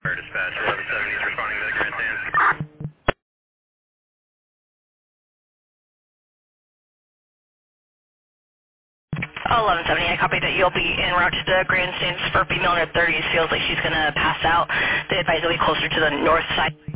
Dispatch 1170 is responding to the grandstand. 1170, I copy that you'll be en route to the grandstands for female in her 30s. Feels like she's going to pass out. They advise that we closer to the north side.